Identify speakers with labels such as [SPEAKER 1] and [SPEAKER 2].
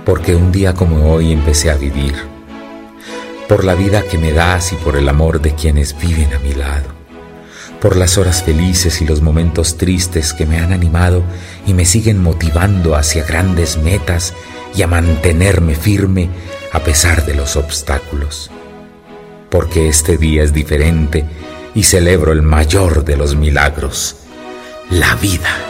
[SPEAKER 1] porque un día como hoy empecé a vivir, por la vida que me das y por el amor de quienes viven a mi lado, por las horas felices y los momentos tristes que me han animado y me siguen motivando hacia grandes metas y a mantenerme firme a pesar de los obstáculos, porque este día es diferente y celebro el mayor de los milagros, la vida.